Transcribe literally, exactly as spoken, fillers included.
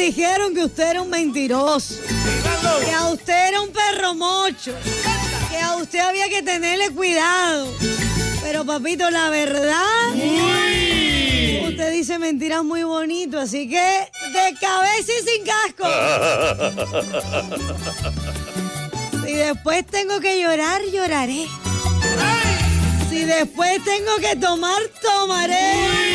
dijeron que usted era un mentiroso, que a usted era un perro mocho, que a usted había que tenerle cuidado. Pero papito, la verdad, Uy. usted dice mentiras muy bonito, así que de cabeza y sin casco. Si después tengo que llorar, lloraré. Si después tengo que tomar, tomaré.